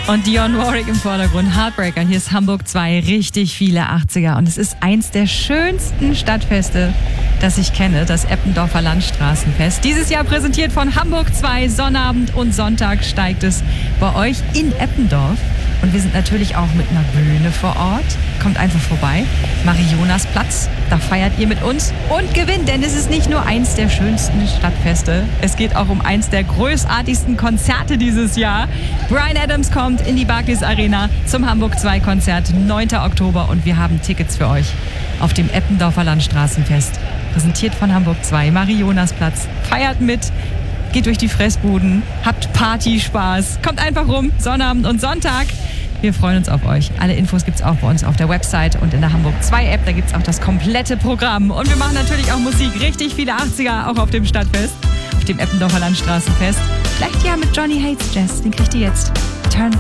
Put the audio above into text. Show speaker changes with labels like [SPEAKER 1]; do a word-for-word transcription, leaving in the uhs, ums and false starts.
[SPEAKER 1] Und Dionne Warwick im Vordergrund, Heartbreaker. Hier ist Hamburg zwei, richtig viele achtziger. Und es ist eins der schönsten Stadtfeste, das ich kenne, das Eppendorfer Landstraßenfest. Dieses Jahr präsentiert von Hamburg zwei, Sonnabend und Sonntag steigt es bei euch in Eppendorf. Und wir sind natürlich auch mit einer Bühne vor Ort. Kommt einfach vorbei. Marionasplatz, da feiert ihr mit uns und gewinnt, denn es ist nicht nur eins der schönsten Stadtfeste. Es geht auch um eins der großartigsten Konzerte dieses Jahr. Bryan Adams kommt in die Barclays Arena zum Hamburg zwei Konzert, neunten Oktober. Und wir haben Tickets für euch auf dem Eppendorfer Landstraßenfest. Präsentiert von Hamburg zwei, Marionasplatz. Feiert mit. Geht durch die Fressbuden, habt Partyspaß, kommt einfach rum, Sonnabend und Sonntag. Wir freuen uns auf euch. Alle Infos gibt's auch bei uns auf der Website und in der Hamburg zwei App. Da gibt's auch das komplette Programm. Und wir machen natürlich auch Musik, richtig viele achtziger, auch auf dem Stadtfest, auf dem Eppendorfer Landstraßenfest. Vielleicht ja mit Johnny Hates Jazz, den kriegt ihr jetzt.